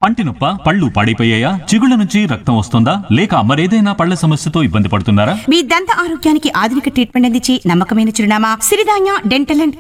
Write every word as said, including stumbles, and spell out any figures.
పంటి నొప్ప, పళ్ళు పాడైపోయాయా, చిగుళ్ళ నుంచి రక్తం వస్తుందా, లేక మరేదైనా పళ్ల సమస్యతో ఇబ్బంది పడుతున్నారా? మీ దంత ఆరోగ్యానికి ఆధునిక ట్రీట్మెంట్ అందించి నమ్మకమైన చిరునామా సిరిధాన్య డెంటల్ అండ్